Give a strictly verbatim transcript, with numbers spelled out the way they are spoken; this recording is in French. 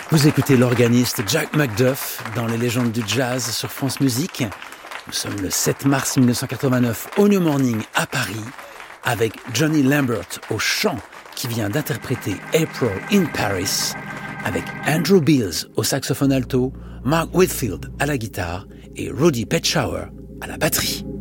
Vous écoutez l'organiste Jack McDuff dans les légendes du jazz sur France Musique. Nous sommes le sept mars mille neuf cent quatre-vingt-neuf au New Morning à Paris avec Johnny Lambert au chant qui vient d'interpréter April in Paris avec Andrew Beals au saxophone alto, Mark Whitfield à la guitare et Rudy Petschower à la batterie.